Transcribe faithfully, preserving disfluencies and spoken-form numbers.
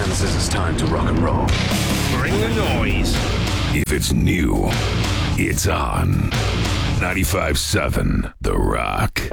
man says it's time to rock and roll. Bring the noise. If it's new, it's on. ninety-five seven The Rock.